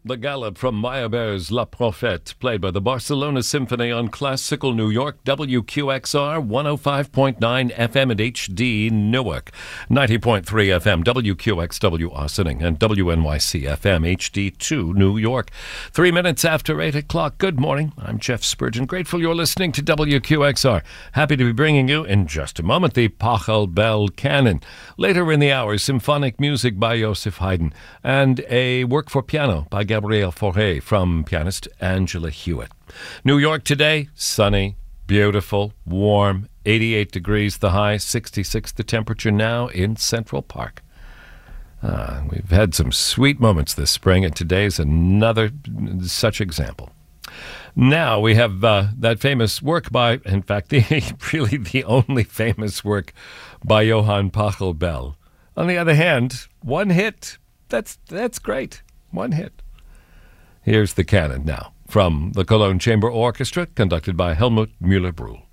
The Gallup from Meyerbeer's La Prophète, played by the Barcelona Symphony on Classical New York, WQXR 105.9 FM and HD Newark, 90.3 FM WQXW Ossining, and WNYC FM HD2 New York. 3 minutes after 8 o'clock. Good morning. I'm Jeff Spurgeon. Grateful you're listening to WQXR. Happy to be bringing you, in just a moment, the Pachelbel Canon. Later in the hour, symphonic music by Joseph Haydn, and a work for piano by Gabriel Fauré from pianist Angela Hewitt. New York today, sunny, beautiful, warm, 88 degrees the high, 66 the temperature now in Central Park. We've had some sweet moments this spring, and today's another such example. Now we have that famous work by, in fact, really the only famous work by Johann Pachelbel. On the other hand, one hit. That's great. One hit. Here's the canon now from the Cologne Chamber Orchestra, conducted by Helmut Müller-Brühl.